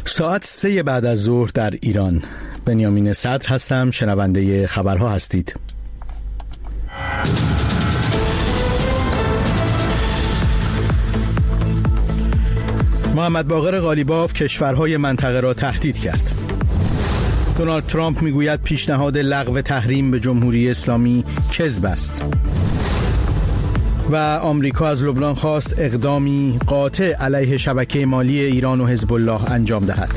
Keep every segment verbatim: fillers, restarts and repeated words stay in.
ساعت سه بعد از ظهر در ایران. بنیامین صدر هستم، شنونده خبرها هستید. محمد باقر قالیباف کشورهای منطقه را تهدید کرد. دونالد ترامپ میگوید پیشنهاد لغو تحریم به جمهوری اسلامی کذب است. و آمریکا از لبنان خواست اقدامی قاطع علیه شبکه مالی ایران و حزب الله انجام دهد.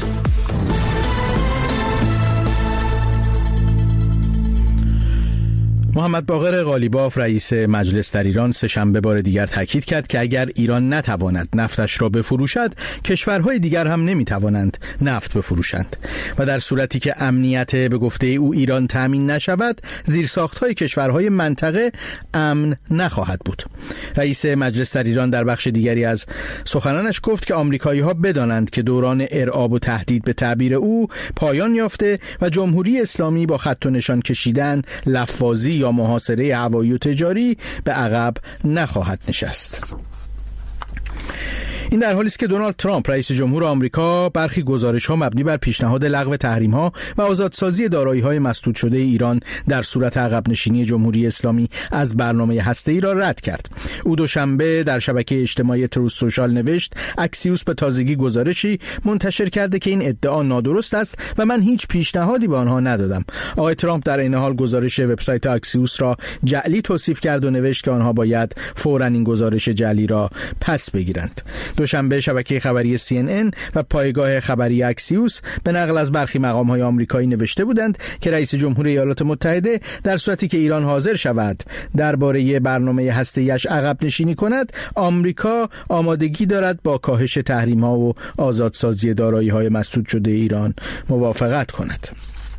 محمد باقر قالیباف رئیس مجلس در ایران سه‌شنبه بار دیگر تاکید کرد که اگر ایران نتواند نفتش را بفروشد، کشورهای دیگر هم نمیتوانند نفت بفروشند و در صورتی که امنیت به گفته او ایران تامین نشود، زیرساخت‌های کشورهای منطقه امن نخواهد بود. رئیس مجلس در ایران در بخش دیگری از سخنانش گفت که آمریکایی‌ها بدانند که دوران ارعاب و تهدید به تعبیر او پایان یافته و جمهوری اسلامی با خط و نشان کشیدن، لفاظی یا محاصره هوایی و تجاری به عقب نخواهد نشست. این در حالی است که دونالد ترامپ رئیس جمهور آمریکا برخی گزارش‌ها مبنی بر پیشنهاد لغو تحریم‌ها و آزادسازی دارایی‌های مسدود شده ایران در صورت عقب نشینی جمهوری اسلامی از برنامه هسته‌ای را رد کرد. او دوشنبه در شبکه اجتماعی تروث سوشال نوشت اکسیوس به تازگی گزارشی منتشر کرده که این ادعا نادرست است و من هیچ پیشنهادی به آنها ندادم. آقای ترامپ در این حال گزارش وبسایت اکسیوس را جعلی توصیف کرد و نوشت که آنها باید فوراً این گزارش جعلی را پس بگیرند. دوشنبه شبکه خبری سی ان ان و پایگاه خبری اکسیوس به نقل از برخی مقام‌های آمریکایی نوشته بودند که رئیس جمهور ایالات متحده در صورتی که ایران حاضر شود درباره برنامه هسته‌ایش عقب نشینی کند، آمریکا آمادگی دارد با کاهش تحریم‌ها و آزادسازی دارایی‌های مسدود شده ایران موافقت کند.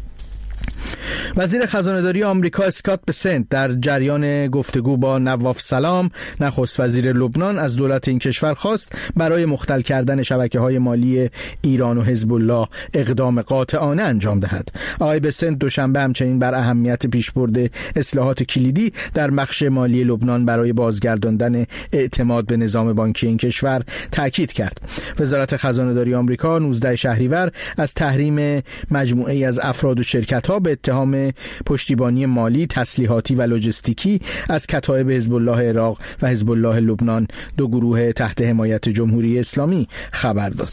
وزیر خزانه‌داری آمریکا اسکات بسنت در جریان گفتگو با نواف سلام نخست وزیر لبنان از دولت این کشور خواست برای مختل کردن شبکه‌های مالی ایران و حزب الله اقدام قاطعانه انجام دهد. آقای بسنت دوشنبه همچنین بر اهمیت پیشبرد اصلاحات کلیدی در بخش مالی لبنان برای بازگرداندن اعتماد به نظام بانکی این کشور تاکید کرد. وزارت خزانه‌داری آمریکا نوزدهم شهریور از تحریم مجموعه‌ای از افراد و شرکت‌ها به اتهام پشتیبانی مالی، تسلیحاتی و لوجستیکی از کتایب حزب الله عراق و حزب الله لبنان، دو گروه تحت حمایت جمهوری اسلامی، خبر داد.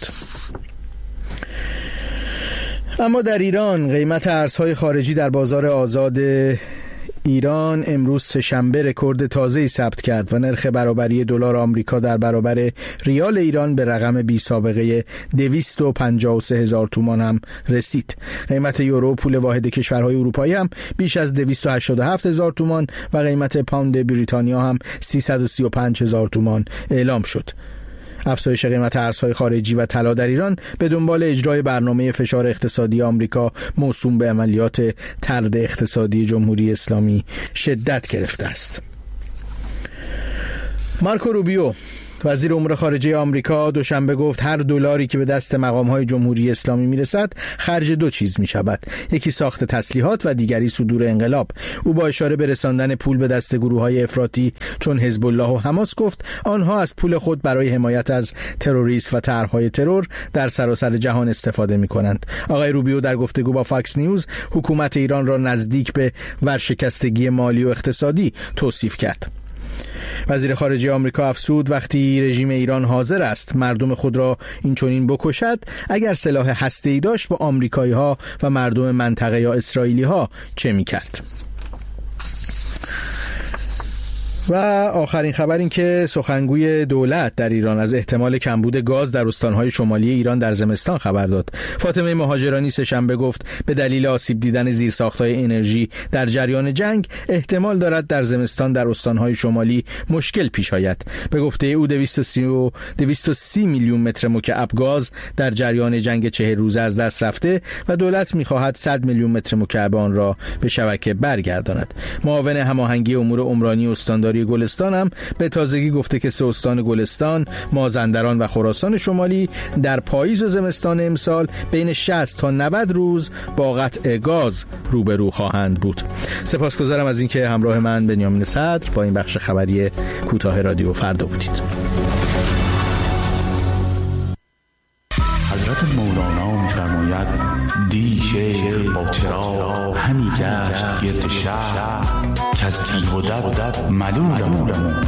اما در ایران قیمت ارزهای خارجی در بازار آزاد ایران امروز سه‌شنبه رکورد تازه‌ای ثبت کرد و نرخ برابری دلار آمریکا در برابر ریال ایران به رقم بی سابقه دویست و پنجاه و سه هزار تومان هم رسید. قیمت یورو پول واحد کشورهای اروپایی هم بیش از دویست و هشتاد و هفت هزار تومان و قیمت پوند بریتانیا هم سیصد و سی و پنج هزار تومان اعلام شد. افزایش قیمت ارزهای خارجی و طلا در ایران به دنبال اجرای برنامه فشار اقتصادی آمریکا موسوم به عملیات طرد اقتصادی جمهوری اسلامی شدت گرفته است. مارکو روبیو وزیر امور خارجه آمریکا دوشنبه گفت هر دلاری که به دست مقام‌های جمهوری اسلامی میرسد خرج دو چیز میشود، یکی ساخت تسلیحات و دیگری صدور انقلاب. او با اشاره به رساندن پول به دست گروه‌های افراطی چون حزب الله و حماس گفت آنها از پول خود برای حمایت از تروریسم و طرح‌های ترور در سراسر جهان استفاده می‌کنند. آقای روبیو در گفتگو با فاکس نیوز حکومت ایران را نزدیک به ورشکستگی مالی و اقتصادی توصیف کرد. وزیر خارجه آمریکا افزود وقتی رژیم ایران حاضر است مردم خود را اینچنین بکشد، اگر سلاح هسته‌ای داشت با آمریکایی‌ها و مردم منطقه یا اسرائیلی‌ها چه می‌کرد؟ و آخرین خبر این که سخنگوی دولت در ایران از احتمال کمبود گاز در استانهای شمالی ایران در زمستان خبر داد. فاطمه مهاجرانی سه‌شنبه گفت به دلیل آسیب دیدن زیرساخت‌های انرژی در جریان جنگ احتمال دارد در زمستان در استانهای شمالی مشکل پیش آید. به گفته او دویست و سی میلیون متر مکعب گاز در جریان جنگ چهل روزه از دست رفته و دولت می‌خواهد صد میلیون متر مکعب آن را به شبکه برگرداند. معاون هماهنگی امور عمرانی استانداری گلستان هم به تازگی گفته که سه استان گلستان، مازندران و خراسان شمالی در پاییز و زمستان امسال بین شصت تا نود روز با قطع گاز روبرو خواهند بود. سپاسگزارم از اینکه همراه من بنیامین صدر با این بخش خبری کوتاه رادیو فردا بودید. حضرت مولانا می‌فرماید دی شعر با چراغ همی گشت گرد شهر که از تیغ و دد ملولم